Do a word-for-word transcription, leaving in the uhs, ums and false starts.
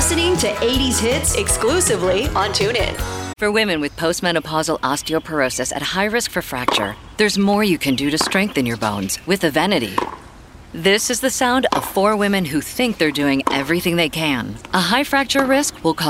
listening to eighties Hits exclusively on TuneIn. For women with postmenopausal osteoporosis at high risk for fracture, there's more you can do to strengthen your bones with Evenity. This is the sound of four women who think they're doing everything they can. A high fracture risk will cause